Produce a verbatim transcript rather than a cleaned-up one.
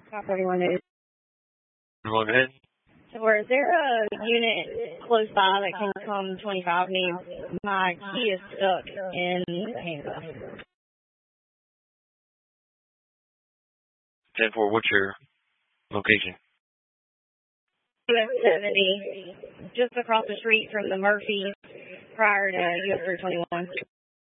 five forty-one News. Go ahead. So, is there a unit close by that can come twenty-five me? My key is stuck in the handcuff. ten four, what's your location? U S seventy, just across the street from the Murphy prior to U S three twenty-one.